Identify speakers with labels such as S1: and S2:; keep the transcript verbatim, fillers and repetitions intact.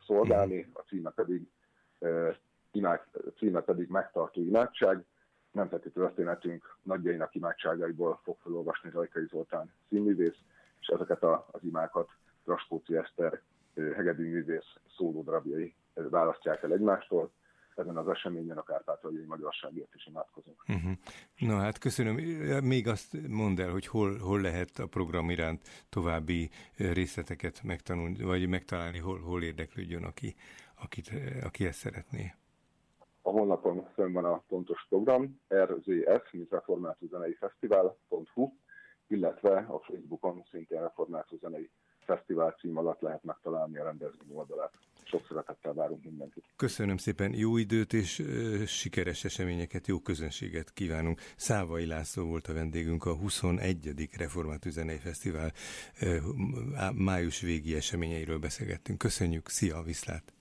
S1: szolgálni, a címe pedig, e, imák, címe pedig Megtartó imádság. Nemzeti történetünk nagyjainak imádságaiból fog felolvasni Rajkai Zoltán színművész, és ezeket a, az imákat Raskóczi Eszter hegedűművész szólódarabjai választják el egymástól. Ezen az eseményen a kárpátaljai magyarságért is imádkozunk.
S2: Uh-huh. Na hát köszönöm. Még azt mondd el, hogy hol, hol lehet a program iránt további részleteket megtanulni, vagy megtalálni, hol, hol érdeklődjön, aki, akit, aki ezt szeretné.
S1: A honlapon fönn van a pontos program, er zé ef, mint Református Zenei Fesztivál pont hu, illetve a Facebookon szintén Református Zenei Fesztivál cím alatt lehet megtalálni a rendezvény oldalát. Sok szeretettel várunk mindenkit.
S2: Köszönöm szépen, jó időt és ö, sikeres eseményeket, jó közönséget kívánunk. Szávai László volt a vendégünk, a huszonegyedik Református Zenei Fesztivál ö, május végi eseményeiről beszélgettünk. Köszönjük, szia, viszlát!